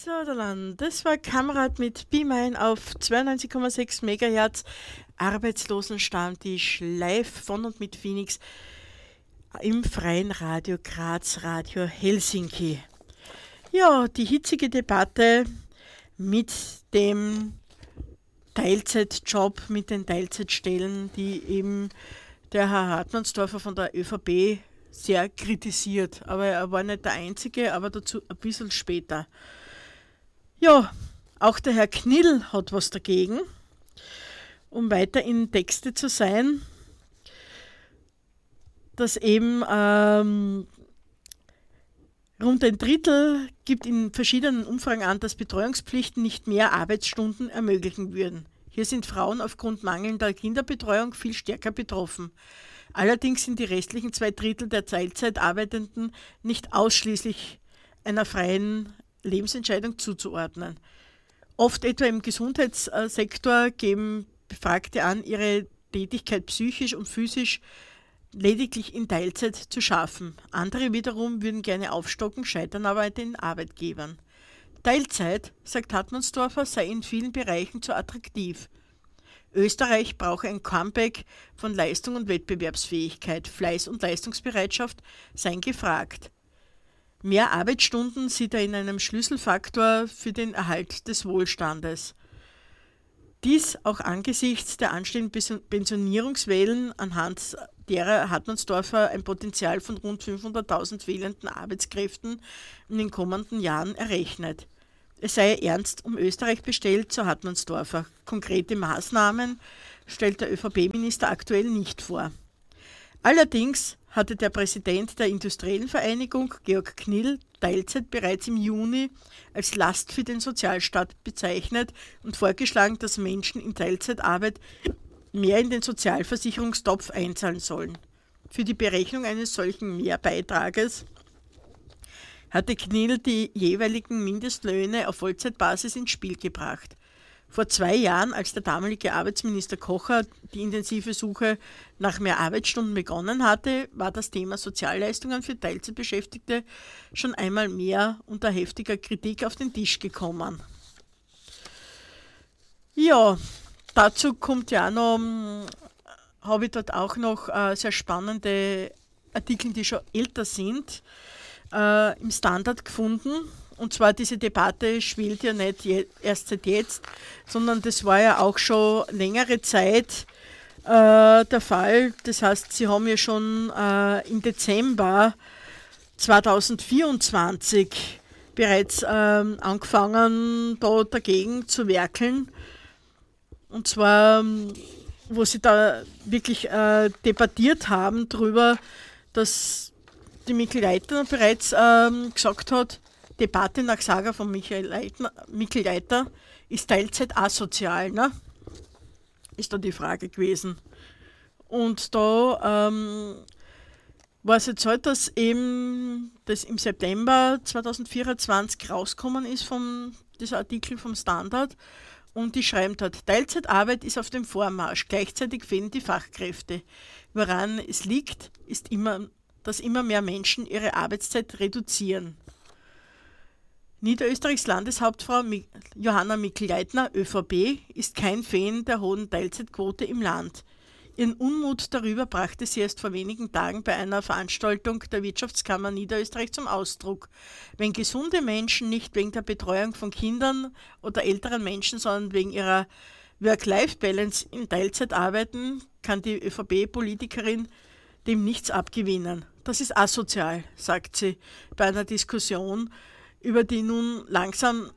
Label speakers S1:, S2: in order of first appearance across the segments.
S1: So, das war Kamerad mit Be Mine auf 92,6 MHz, Arbeitslosenstammtisch live von und mit Phoenix im freien Radio Graz, Radio Helsinki. Ja, die hitzige Debatte mit dem Teilzeitjob, mit den Teilzeitstellen, die eben der Herr Hartmannsdorfer von der ÖVP sehr kritisiert. Aber er war nicht der Einzige, aber dazu ein bisschen später. Ja, auch der Herr Knill hat was dagegen, um weiter in Texte zu sein, dass eben rund ein Drittel gibt in verschiedenen Umfragen an, dass Betreuungspflichten nicht mehr Arbeitsstunden ermöglichen würden. Hier sind Frauen aufgrund mangelnder Kinderbetreuung viel stärker betroffen. Allerdings sind die restlichen 2 Drittel der Teilzeitarbeitenden nicht ausschließlich einer freien Lebensentscheidung zuzuordnen. Oft etwa im Gesundheitssektor geben Befragte an, ihre Tätigkeit psychisch und physisch lediglich in Teilzeit zu schaffen. Andere wiederum würden gerne aufstocken, scheitern aber an den Arbeitgebern. Teilzeit, sagt Hartmannsdorfer, sei in vielen Bereichen zu attraktiv. Österreich brauche ein Comeback von Leistung und Wettbewerbsfähigkeit. Fleiß und Leistungsbereitschaft seien gefragt. Mehr Arbeitsstunden sieht er in einem Schlüsselfaktor für den Erhalt des Wohlstandes. Dies auch angesichts der anstehenden Pensionierungswellen, anhand derer Hartmannsdorfer ein Potenzial von rund 500.000 fehlenden Arbeitskräften in den kommenden Jahren errechnet. Es sei ernst um Österreich bestellt, so Hartmannsdorfer. Konkrete Maßnahmen stellt der ÖVP-Minister aktuell nicht vor. Allerdings hatte der Präsident der Industriellen Vereinigung, Georg Knill, Teilzeit bereits im Juni als Last für den Sozialstaat bezeichnet und vorgeschlagen, dass Menschen in Teilzeitarbeit mehr in den Sozialversicherungstopf einzahlen sollen. Für die Berechnung eines solchen Mehrbeitrages hatte Knill die jeweiligen Mindestlöhne auf Vollzeitbasis ins Spiel gebracht. Vor 2 Jahren, als der damalige Arbeitsminister Kocher die intensive Suche nach mehr Arbeitsstunden begonnen hatte, war das Thema Sozialleistungen für Teilzeitbeschäftigte schon einmal mehr unter heftiger Kritik auf den Tisch gekommen. Ja, dazu kommt ja noch, habe ich dort auch noch sehr spannende Artikel, die schon älter sind, im Standard gefunden. Und zwar diese Debatte schwelt ja nicht erst seit jetzt, sondern das war ja auch schon längere Zeit der Fall. Das heißt, sie haben ja schon im Dezember 2024 bereits angefangen, da dagegen zu werkeln. Und zwar, wo sie da wirklich debattiert haben darüber, dass die Mikl Leitner bereits gesagt hat, Debatte nach Saga von Mikl Leitner, ist Teilzeit asozial, ne? Ist da die Frage gewesen. Und da war es jetzt halt, dass eben das im September 2024 rausgekommen ist, dieser Artikel vom Standard, und die schreiben dort, Teilzeitarbeit ist auf dem Vormarsch, gleichzeitig fehlen die Fachkräfte. Woran es liegt, ist dass immer mehr Menschen ihre Arbeitszeit reduzieren. Niederösterreichs Landeshauptfrau Johanna Mikl-Leitner, ÖVP, ist kein Fan der hohen Teilzeitquote im Land. Ihren Unmut darüber brachte sie erst vor wenigen Tagen bei einer Veranstaltung der Wirtschaftskammer Niederösterreich zum Ausdruck. Wenn gesunde Menschen nicht wegen der Betreuung von Kindern oder älteren Menschen, sondern wegen ihrer Work-Life-Balance in Teilzeit arbeiten, kann die ÖVP-Politikerin dem nichts abgewinnen. Das ist asozial, sagt sie bei einer Diskussion über die nun langsam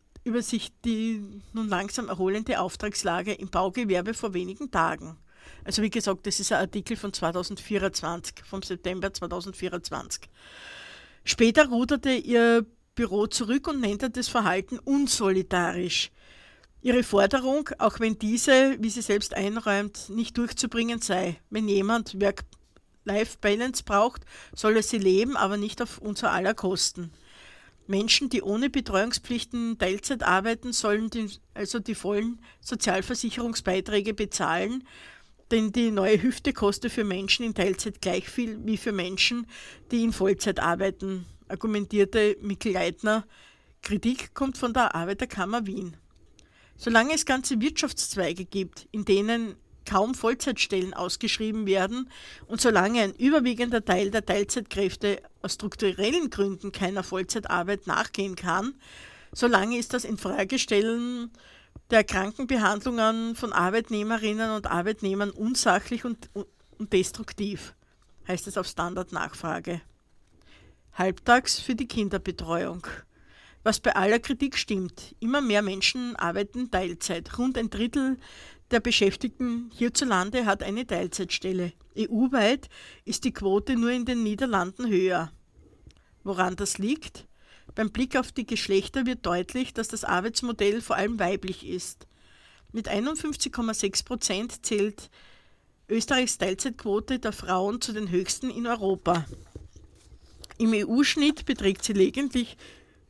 S1: erholende Auftragslage im Baugewerbe vor wenigen Tagen. Also wie gesagt, das ist ein Artikel von 2024, vom September 2024. Später ruderte ihr Büro zurück und nannte das Verhalten unsolidarisch. Ihre Forderung, auch wenn diese, wie sie selbst einräumt, nicht durchzubringen sei. Wenn jemand Work-Life-Balance braucht, soll er sie leben, aber nicht auf unser aller Kosten. Menschen, die ohne Betreuungspflichten in Teilzeit arbeiten, sollen die vollen Sozialversicherungsbeiträge bezahlen, denn die neue Hüfte kostet für Menschen in Teilzeit gleich viel wie für Menschen, die in Vollzeit arbeiten, argumentierte Mikl Leitner Kritik kommt von der Arbeiterkammer Wien. Solange es ganze Wirtschaftszweige gibt, in denen kaum Vollzeitstellen ausgeschrieben werden und solange ein überwiegender Teil der Teilzeitkräfte aus strukturellen Gründen keiner Vollzeitarbeit nachgehen kann, solange ist das Infragestellen der Krankenbehandlungen von Arbeitnehmerinnen und Arbeitnehmern unsachlich und destruktiv, heißt es auf Standardnachfrage. Halbtags für die Kinderbetreuung. Was bei aller Kritik stimmt, immer mehr Menschen arbeiten Teilzeit. Rund ein Drittel der Beschäftigten hierzulande hat eine Teilzeitstelle. EU-weit ist die Quote nur in den Niederlanden höher. Woran das liegt? Beim Blick auf die Geschlechter wird deutlich, dass das Arbeitsmodell vor allem weiblich ist. Mit 51,6% zählt Österreichs Teilzeitquote der Frauen zu den höchsten in Europa. Im EU-Schnitt beträgt sie lediglich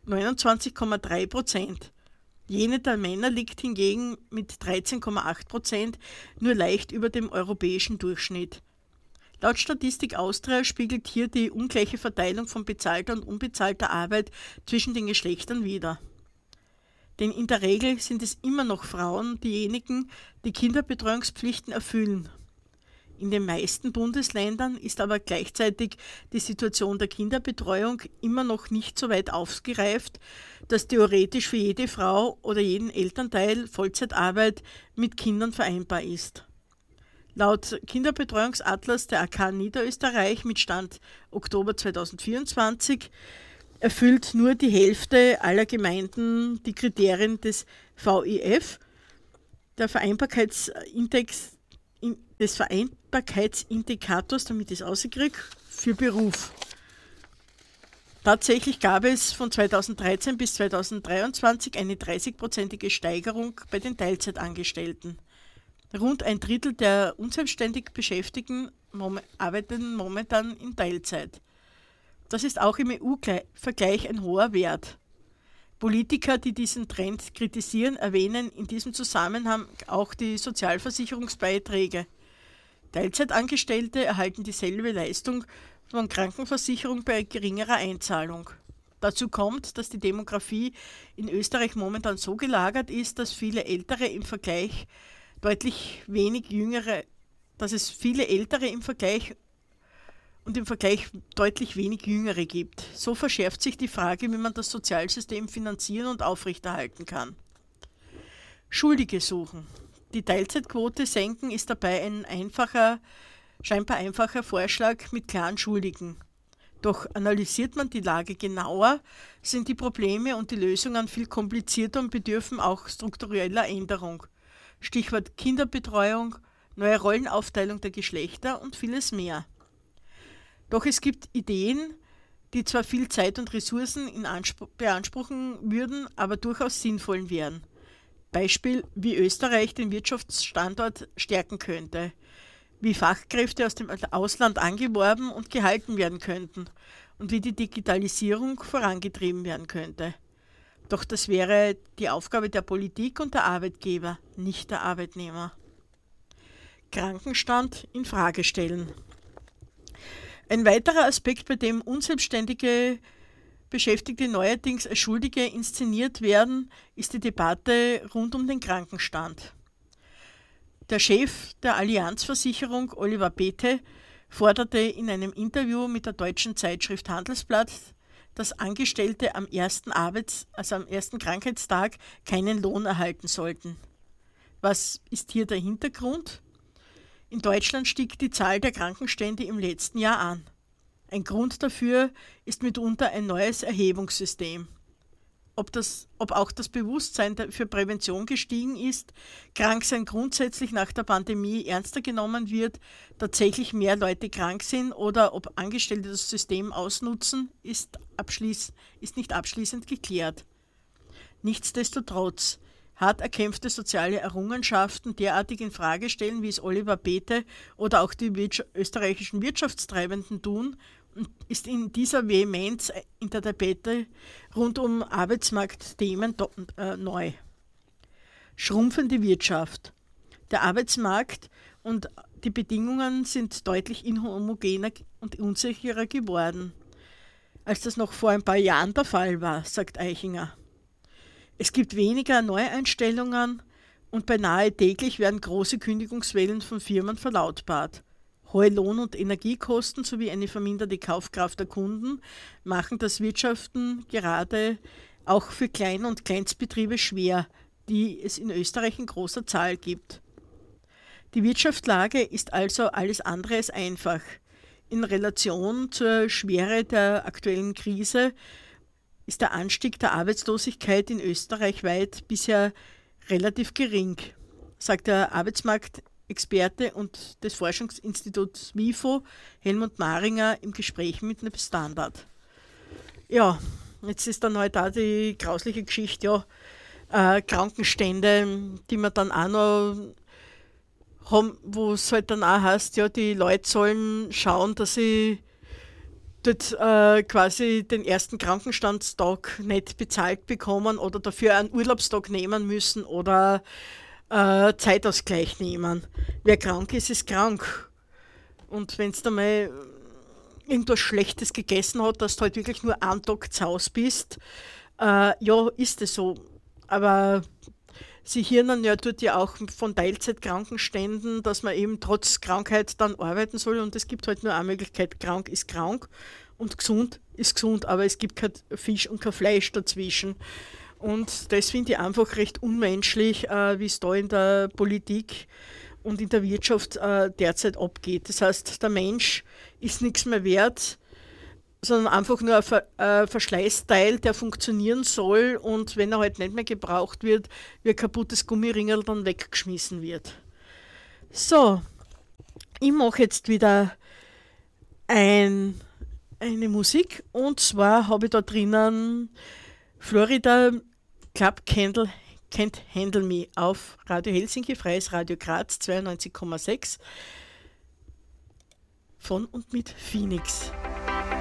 S1: 29,3%. Jene der Männer liegt hingegen mit 13,8% nur leicht über dem europäischen Durchschnitt. Laut Statistik Austria spiegelt hier die ungleiche Verteilung von bezahlter und unbezahlter Arbeit zwischen den Geschlechtern wider. Denn in der Regel sind es immer noch Frauen, diejenigen, die Kinderbetreuungspflichten erfüllen. In den meisten Bundesländern ist aber gleichzeitig die Situation der Kinderbetreuung immer noch nicht so weit ausgereift, dass theoretisch für jede Frau oder jeden Elternteil Vollzeitarbeit mit Kindern vereinbar ist. Laut Kinderbetreuungsatlas der AK Niederösterreich mit Stand Oktober 2024 erfüllt nur die Hälfte aller Gemeinden die Kriterien des VIF, des Vereinbarkeitsindikators, damit ich es rauskriege, für Beruf. Tatsächlich gab es von 2013 bis 2023 eine 30-prozentige Steigerung bei den Teilzeitangestellten. Rund ein Drittel der unselbstständig Beschäftigten arbeiten momentan in Teilzeit. Das ist auch im EU-Vergleich ein hoher Wert. Politiker, die diesen Trend kritisieren, erwähnen in diesem Zusammenhang auch die Sozialversicherungsbeiträge. Teilzeitangestellte erhalten dieselbe Leistung von Krankenversicherung bei geringerer Einzahlung. Dazu kommt, dass die Demografie in Österreich momentan so gelagert ist, dass viele Ältere im Vergleich deutlich wenig Jüngere, dass es viele Ältere im Vergleich deutlich wenig Jüngere gibt. So verschärft sich die Frage, wie man das Sozialsystem finanzieren und aufrechterhalten kann. Schuldige suchen. Die Teilzeitquote senken ist dabei ein scheinbar einfacher Vorschlag mit klaren Schuldigen. Doch analysiert man die Lage genauer, sind die Probleme und die Lösungen viel komplizierter und bedürfen auch struktureller Änderung. Stichwort Kinderbetreuung, neue Rollenaufteilung der Geschlechter und vieles mehr. Doch es gibt Ideen, die zwar viel Zeit und Ressourcen beanspruchen würden, aber durchaus sinnvoll wären. Beispiel, wie Österreich den Wirtschaftsstandort stärken könnte, wie Fachkräfte aus dem Ausland angeworben und gehalten werden könnten und wie die Digitalisierung vorangetrieben werden könnte. Doch das wäre die Aufgabe der Politik und der Arbeitgeber, nicht der Arbeitnehmer. Krankenstand in Frage stellen. Ein weiterer Aspekt, bei dem unselbstständige Beschäftigte neuerdings als Schuldige inszeniert werden, ist die Debatte rund um den Krankenstand. Der Chef der Allianzversicherung, Oliver Bethge, forderte in einem Interview mit der deutschen Zeitschrift Handelsblatt, dass Angestellte am ersten Krankheitstag keinen Lohn erhalten sollten. Was ist hier der Hintergrund? In Deutschland stieg die Zahl der Krankenstände im letzten Jahr an. Ein Grund dafür ist mitunter ein neues Erhebungssystem. Ob auch das Bewusstsein für Prävention gestiegen ist, Kranksein grundsätzlich nach der Pandemie ernster genommen wird, tatsächlich mehr Leute krank sind oder ob Angestellte das System ausnutzen, ist nicht abschließend geklärt. Nichtsdestotrotz, hart erkämpfte soziale Errungenschaften derartig in Frage stellen, wie es Oliver Bethge oder auch die österreichischen Wirtschaftstreibenden tun, ist in dieser Vehemenz in der Debatte rund um Arbeitsmarktthemen neu. Schrumpfende Wirtschaft. Der Arbeitsmarkt und die Bedingungen sind deutlich inhomogener und unsicherer geworden. als das noch vor ein paar Jahren der Fall war, sagt Eichinger. Es gibt weniger Neueinstellungen und beinahe täglich werden große Kündigungswellen von Firmen verlautbart. Hohe Lohn- und Energiekosten sowie eine verminderte Kaufkraft der Kunden machen das Wirtschaften gerade auch für Klein- und Kleinstbetriebe schwer, die es in Österreich in großer Zahl gibt. Die Wirtschaftslage ist also alles andere als einfach. In Relation zur Schwere der aktuellen Krise ist der Anstieg der Arbeitslosigkeit in Österreich bisher relativ gering, sagt der Arbeitsmarktexperte und des Forschungsinstituts WIFO Helmut Maringer im Gespräch mit dem Standard. Ja, jetzt ist dann halt auch die grausliche Geschichte, ja, Krankenstände, die man dann auch noch haben, wo es halt dann auch heißt, ja, die Leute sollen schauen, dass sie dort quasi den ersten Krankenstandstag nicht bezahlt bekommen oder dafür einen Urlaubstag nehmen müssen oder Zeitausgleich nehmen. Wer krank ist, ist krank. Und wenn du mal irgendwas Schlechtes gegessen hat, dass du halt wirklich nur einen Tag zu Hause bist, ja, ist es so. Aber sie hirnen ja dort ja auch von Teilzeitkrankenständen, dass man eben trotz Krankheit dann arbeiten soll und es gibt halt nur eine Möglichkeit, krank ist krank und gesund ist gesund, aber es gibt kein Fisch und kein Fleisch dazwischen. Und das finde ich einfach recht unmenschlich, wie es da in der Politik und in der Wirtschaft derzeit abgeht. Das heißt, der Mensch ist nichts mehr wert, sondern einfach nur ein Verschleißteil, der funktionieren soll und wenn er halt nicht mehr gebraucht wird, wie ein kaputtes Gummiringel dann weggeschmissen wird. So, ich mache jetzt wieder eine Musik und zwar habe ich da drinnen Florida Club Can't Handle Me auf Radio Helsinki, Freies Radio Graz 92,6 von und mit Phoenix.